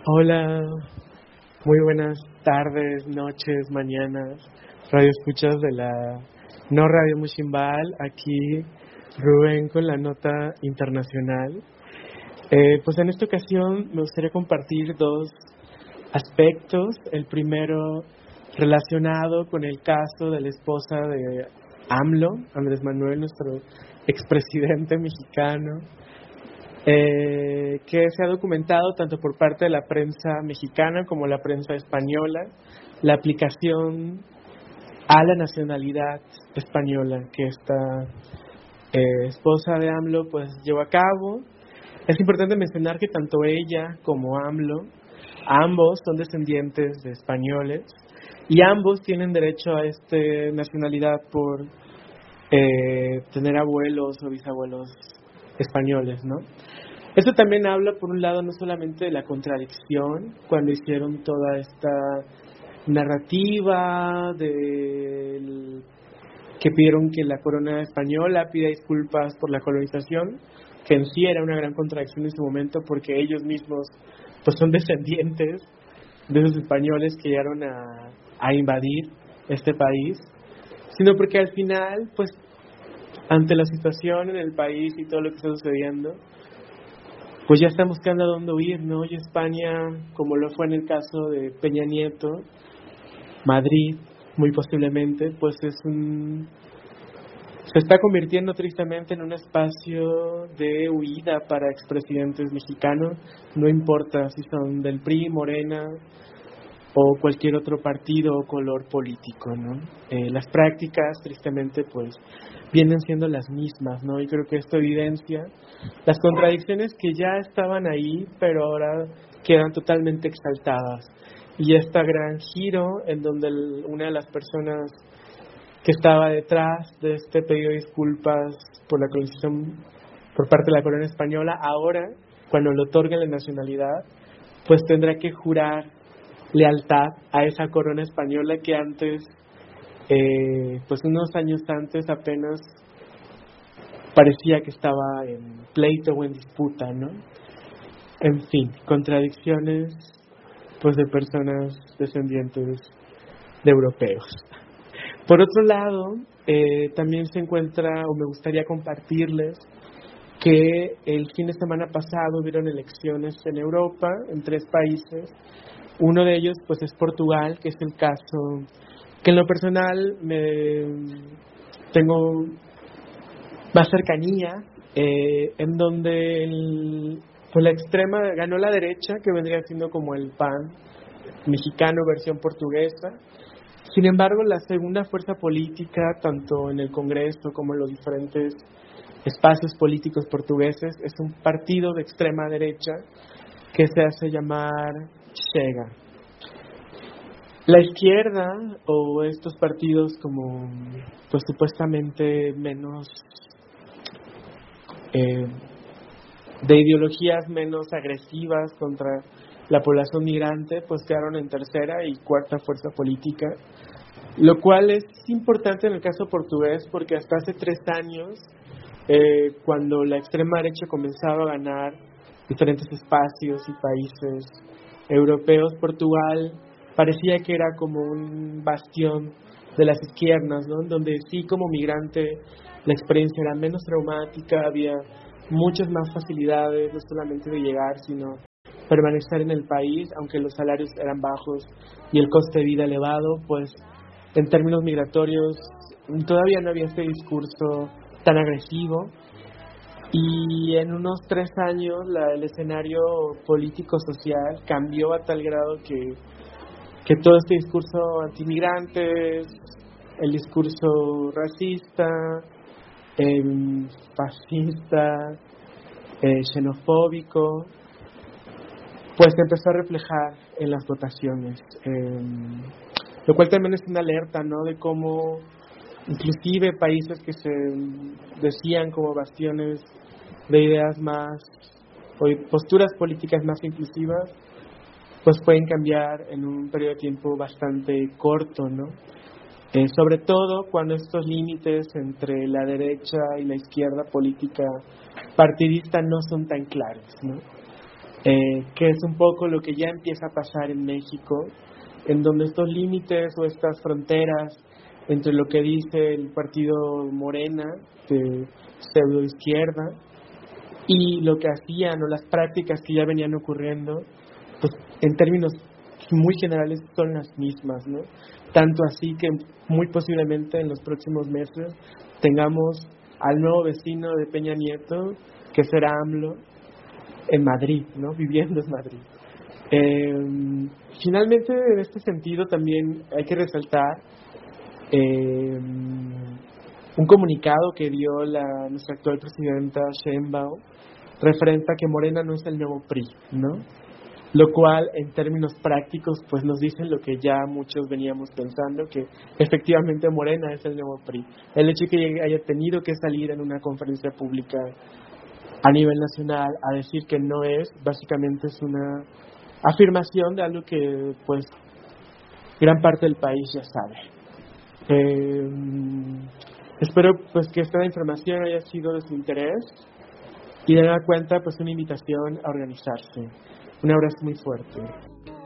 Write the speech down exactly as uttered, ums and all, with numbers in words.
Hola, muy buenas tardes, noches, mañanas, radio escuchas de la No Radio Mushimbal, aquí Rubén con la nota internacional. Eh, pues en esta ocasión me gustaría compartir dos aspectos. El primero relacionado con el caso de la esposa de AMLO, Andrés Manuel, nuestro expresidente mexicano. Eh, que se ha documentado tanto por parte de la prensa mexicana como la prensa española, la aplicación a la nacionalidad española que esta eh, esposa de AMLO pues llevó a cabo. Es importante mencionar que tanto ella como AMLO, ambos son descendientes de españoles y ambos tienen derecho a esta nacionalidad por eh, tener abuelos o bisabuelos españoles, ¿no? Esto también habla, por un lado, no solamente de la contradicción cuando hicieron toda esta narrativa de que pidieron que la corona española pida disculpas por la colonización, que en sí era una gran contradicción en su momento porque ellos mismos pues son descendientes de esos españoles que llegaron a, a invadir este país, sino porque al final, pues ante la situación en el país y todo lo que está sucediendo, pues ya están buscando a dónde huir, ¿no? Y España, como lo fue en el caso de Peña Nieto, Madrid, muy posiblemente, pues es un... se está convirtiendo tristemente en un espacio de huida para expresidentes mexicanos, no importa si son del P R I, Morena o cualquier otro partido o color político, ¿no? Eh, las prácticas, tristemente, pues vienen siendo las mismas, ¿no? Y creo que esto evidencia las contradicciones que ya estaban ahí, pero ahora quedan totalmente exaltadas. Y este gran giro en donde el, una de las personas que estaba detrás de este pedido de disculpas por la colonización por parte de la corona española, ahora, cuando le otorguen la nacionalidad, pues tendrá que jurar lealtad a esa corona española que antes, eh, pues unos años antes apenas parecía que estaba en pleito o en disputa, ¿no? En fin, contradicciones pues de personas descendientes de europeos. Por otro lado, eh, también se encuentra, o me gustaría compartirles, que el fin de semana pasado hubieron elecciones en Europa, en tres países. Uno de ellos pues es Portugal, que es el caso que en lo personal me tengo más cercanía, eh, en donde el, pues la extrema ganó la derecha, que vendría siendo como el P A N mexicano versión portuguesa. Sin embargo, la segunda fuerza política, tanto en el Congreso como en los diferentes espacios políticos portugueses, es un partido de extrema derecha que se hace llamar Chega. La izquierda, o estos partidos como pues supuestamente menos eh, de ideologías menos agresivas contra la población migrante, pues quedaron en tercera y cuarta fuerza política, lo cual es importante en el caso portugués porque hasta hace tres años, eh, cuando la extrema derecha comenzaba a ganar diferentes espacios y países europeos, Portugal parecía que era como un bastión de las izquierdas, ¿no? Donde sí, como migrante, la experiencia era menos traumática, había muchas más facilidades, no solamente de llegar, sino permanecer en el país, aunque los salarios eran bajos y el coste de vida elevado, pues en términos migratorios todavía no había este discurso tan agresivo. Y en unos tres años la, el escenario político-social cambió a tal grado que, que todo este discurso antimigrantes, el discurso racista, eh, fascista, eh, xenofóbico, pues se empezó a reflejar en las votaciones, eh, lo cual también es una alerta, ¿no? De cómo inclusive países que se decían como bastiones de ideas más o posturas políticas más inclusivas, pues pueden cambiar en un periodo de tiempo bastante corto, ¿no? Eh, sobre todo cuando estos límites entre la derecha y la izquierda política partidista no son tan claros, ¿no? eh, que es un poco lo que ya empieza a pasar en México, en donde estos límites o estas fronteras entre lo que dice el partido Morena, de pseudo izquierda, y lo que hacían o las prácticas que ya venían ocurriendo, pues en términos muy generales son las mismas, ¿no? Tanto así que muy posiblemente en los próximos meses tengamos al nuevo vecino de Peña Nieto, que será AMLO, en Madrid, ¿no? Viviendo en Madrid. Eh, finalmente, en este sentido también hay que resaltar eh, un comunicado que dio la nuestra actual presidenta Sheinbaum referente a que Morena no es el nuevo P R I, ¿no? Lo cual en términos prácticos pues nos dicen lo que ya muchos veníamos pensando, que efectivamente Morena es el nuevo P R I. El hecho de que haya tenido que salir en una conferencia pública a nivel nacional a decir que no es, básicamente es una afirmación de algo que pues gran parte del país ya sabe. Eh, espero pues que esta información haya sido de su interés y de dar cuenta pues una invitación a organizarse. Un abrazo muy fuerte.